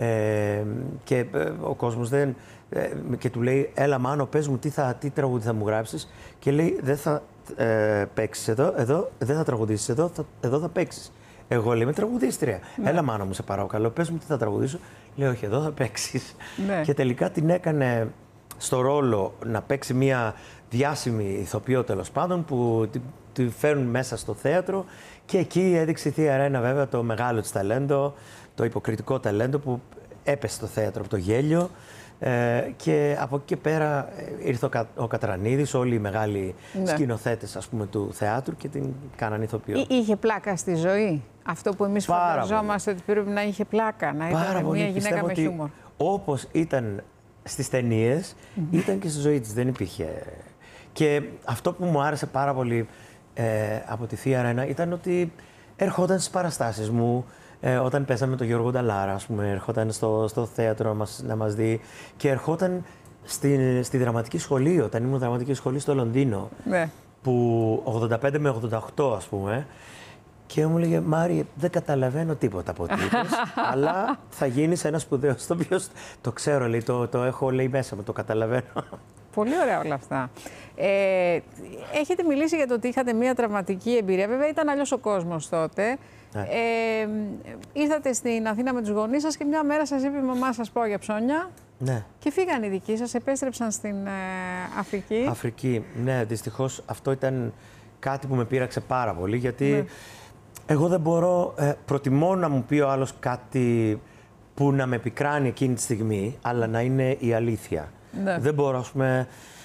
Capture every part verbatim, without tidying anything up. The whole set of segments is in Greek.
Ε, και ε, ο κόσμος δεν... Ε, και του λέει, έλα Μάνο, πες μου τι, θα, τι τραγούδι θα μου γράψεις. Και λέει, δεν θα ε, παίξεις εδώ, εδώ, δεν θα τραγουδήσεις εδώ, θα, εδώ θα παίξεις. Εγώ λέει, είμαι τραγουδίστρια. Ναι. Έλα Μάνο μου, σε παρακαλώ, πες μου τι θα τραγουδήσω. Λέει, όχι, εδώ θα παίξεις. Ναι. Και τελικά την έκανε στο ρόλο να παίξει μια διάσημη ηθοποιό, τέλος πάντων, που τη, τη φέρνουν μέσα στο θέατρο. Και εκεί έδειξε η Θεία Ρένα βέβαια το μεγάλο της ταλέντο, το υποκριτικό ταλέντο που έπεσε στο θέατρο από το γέλιο. Ε, και από εκεί και πέρα ήρθε ο, Κα, ο Κατρανίδης, όλοι οι μεγάλοι ναι. σκηνοθέτες, ας πούμε, του θεάτρου και την κάνανε ηθοποιό. Εί, είχε πλάκα στη ζωή. Αυτό που εμείς φανταζόμαστε ότι πρέπει να είχε πλάκα, να Πάρα ήταν πολύ. μια γυναίκα με χιούμορ. Όπως ήταν στις ταινίες, mm-hmm. ήταν και στη ζωή της. Δεν υπήρχε. Και αυτό που μου άρεσε πάρα πολύ ε, από τη Θεία Ρένα ήταν ότι ερχόταν στις παραστάσεις μου. Ε, όταν παίζαμε τον Γιώργο Νταλάρα, ας πούμε, ερχόταν στο, στο θέατρο να μας, να μας δει και ερχόταν στη, στη δραματική σχολή, όταν ήμουν δραματική σχολή στο Λονδίνο, ναι. που ογδόντα πέντε με ογδόντα οκτώ, ας πούμε, και μου έλεγε, Μάρη, δεν καταλαβαίνω τίποτα από τι είπες, αλλά θα γίνεις ένας σπουδαίος ηθοποιός. Το ξέρω, λέει, το, το έχω, λέει, μέσα μου, το καταλαβαίνω. Πολύ ωραία όλα αυτά. Ε, έχετε μιλήσει για το ότι είχατε μια τραυματική εμπειρία. Βέβαια, ήταν αλλιώς ο κόσμος τότε. Ναι. Ε, ήρθατε στην Αθήνα με τους γονείς σας και μια μέρα σας είπε η μαμά σας, πάω για ψώνια. Ναι. Και φύγαν οι δικοί σας, επέστρεψαν στην ε, Αφρική. Αφρική, ναι, δυστυχώς αυτό ήταν κάτι που με πείραξε πάρα πολύ, γιατί ναι. εγώ δεν μπορώ, ε, προτιμώ να μου πει ο άλλος κάτι που να με πικράνει εκείνη τη στιγμή, αλλά να είναι η αλήθεια. Ναι. Δεν μπορώ, ας πούμε,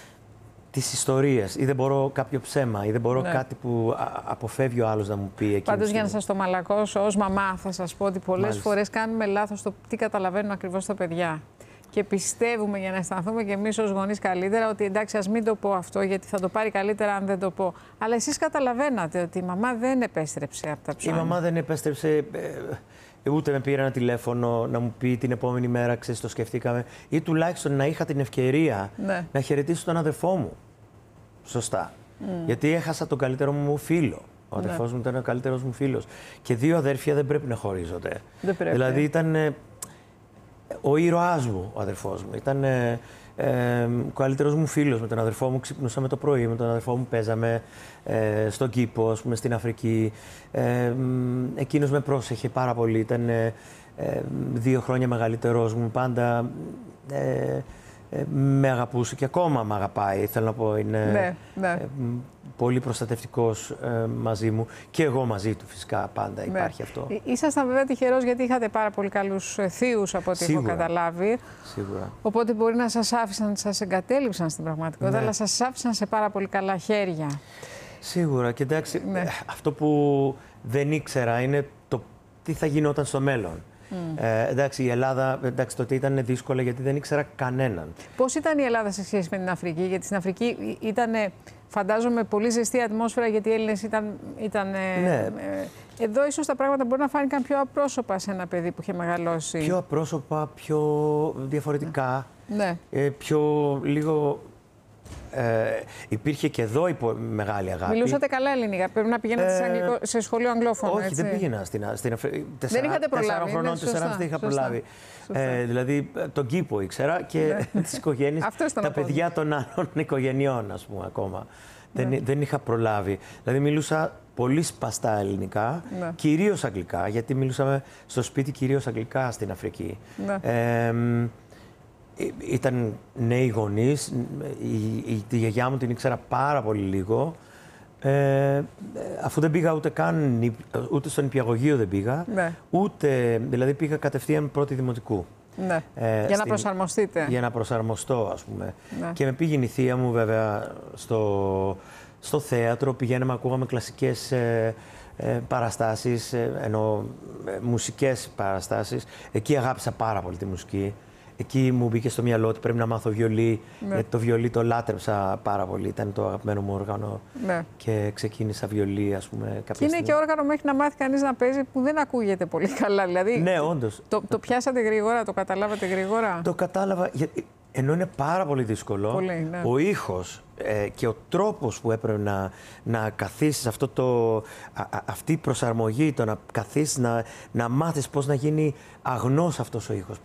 τις ιστορίες, ή δεν μπορώ κάποιο ψέμα, ή δεν μπορώ ναι. κάτι που αποφεύγει ο άλλος να μου πει εκείνη. Πάντως, για να σας το μαλακώσω, ως μαμά θα σας πω ότι πολλές Μάλιστα. φορές κάνουμε λάθος το τι καταλαβαίνουν ακριβώς τα παιδιά. Και πιστεύουμε, για να αισθανθούμε και εμείς ως γονείς καλύτερα, ότι εντάξει, ας μην το πω αυτό, γιατί θα το πάρει καλύτερα αν δεν το πω. Αλλά εσείς καταλαβαίνατε ότι η μαμά δεν επέστρεψε από τα ψώνια. Η μαμά δεν επέστρεψε. Ε, ούτε με πήρε ένα τηλέφωνο να μου πει την επόμενη μέρα, ξέρεις, το σκεφτήκαμε. Ή τουλάχιστον να είχα την ευκαιρία ναι. να χαιρετήσω τον αδερφό μου. Σωστά. Mm. Γιατί έχασα τον καλύτερο μου φίλο. Ο αδερφός ναι. μου ήταν ο καλύτερος μου φίλος. Και δύο αδέρφια δεν πρέπει να χωρίζονται. Δεν πρέπει. Δηλαδή ήταν ε, ο ήρωάς μου ο αδερφός μου. Ήταν ε, ε, ο καλύτερος μου φίλος. Με τον αδερφό μου ξυπνούσαμε το πρωί, με τον αδερφό μου παίζαμε ε, στον κήπο, ας πούμε, στην Αφρική. Ε, εκείνος με πρόσεχε πάρα πολύ. Ήταν ε, ε, δύο χρόνια μεγαλύτερος μου. Πάντα ε, Ε, με αγαπούσε και ακόμα με αγαπάει, θέλω να πω, είναι ναι, ναι. Ε, πολύ προστατευτικός ε, μαζί μου και εγώ μαζί του φυσικά πάντα ναι. υπάρχει αυτό. Ήσασταν βέβαια τυχερός γιατί είχατε πάρα πολύ καλούς θείους από ό,τι έχω καταλάβει. Σίγουρα. Οπότε μπορεί να σας άφησαν, σας εγκατέλειψαν στην πραγματικότητα, ναι. αλλά σας άφησαν σε πάρα πολύ καλά χέρια. Σίγουρα και εντάξει, ναι. αυτό που δεν ήξερα είναι το τι θα γινόταν στο μέλλον. Mm. Ε, εντάξει, η Ελλάδα εντάξει, τότε ήταν δύσκολα γιατί δεν ήξερα κανέναν. Πώς ήταν η Ελλάδα σε σχέση με την Αφρική? Γιατί στην Αφρική ήταν, φαντάζομαι, πολύ ζεστή ατμόσφαιρα γιατί οι Έλληνες ήταν... ήταν ναι. ε, εδώ ίσως τα πράγματα μπορεί να φάνηκαν πιο απρόσωπα σε ένα παιδί που είχε μεγαλώσει. Πιο απρόσωπα, πιο διαφορετικά, ναι. ε, πιο λίγο... Ε, υπήρχε και εδώ υπο... μεγάλη αγάπη. Μιλούσατε καλά ελληνικά. Πρέπει να πηγαίνατε ε, αγγλικό... σε σχολείο αγγλόφωνο. Όχι, έτσι. δεν πήγαινα στην Αφρική. Δεν είχατε προλάβει. Τέσσερα χρονών, τεσσεράμισι δεν είχα προλάβει. Ε, δηλαδή τον κήπο ήξερα και τις οικογένειες, τα παιδιά των άλλων οικογενειών, ας πούμε, ακόμα. Ναι. Δεν, δεν είχα προλάβει. Δηλαδή μιλούσα πολύ σπαστά ελληνικά, ναι. κυρίως αγγλικά, γιατί μιλούσαμε στο σπίτι κυρίως αγγλικά στην Αφρική. Ναι. Ε, Ήταν νέοι γονείς, η, η, η γιαγιά μου την ήξερα πάρα πολύ λίγο. Ε, αφού δεν πήγα ούτε καν, ούτε στον νηπιαγωγείο δεν πήγα, ναι. ούτε, δηλαδή πήγα κατευθείαν πρώτη δημοτικού. Ναι. Ε, για στην, να προσαρμοστείτε. Για να προσαρμοστώ, ας πούμε. Ναι. Και με πήγαινε η θεία μου βέβαια στο, στο θέατρο, πηγαίναμε, ακούγαμε κλασικές ε, ε, παραστάσεις, ε, ενώ ε, μουσικές παραστάσεις. Εκεί αγάπησα πάρα πολύ τη μουσική. Εκεί μου μπήκε στο μυαλό ότι πρέπει να μάθω βιολί, ναι. γιατί το βιολί το λάτρεψα πάρα πολύ, ήταν το αγαπημένο μου όργανο ναι. και ξεκίνησα βιολί, ας πούμε, κάποια Και είναι στιγμή. και όργανο μέχρι να μάθει κανείς να παίζει που δεν ακούγεται πολύ καλά, δηλαδή. Ναι, όντως. Το, το πιάσατε γρήγορα, το καταλάβατε γρήγορα? Το κατάλαβα, ενώ είναι πάρα πολύ δύσκολο, πολύ, ναι. ο ήχος ε, και ο τρόπος που έπρεπε να, να καθίσεις, αυτό το, α, α, αυτή η προσαρμογή, το να καθίσεις, να, να μάθεις πώς να γίνει αγνός αυτός ο ήχος.